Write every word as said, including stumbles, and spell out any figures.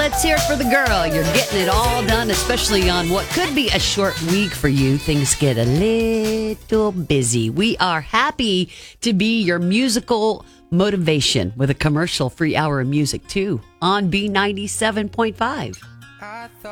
let's hear it for the girl. You're getting it all done, especially on what could be a short week for you. Things get a little busy. We are happy to be your musical motivation with a commercial-free hour of music, too, on B ninety-seven point five.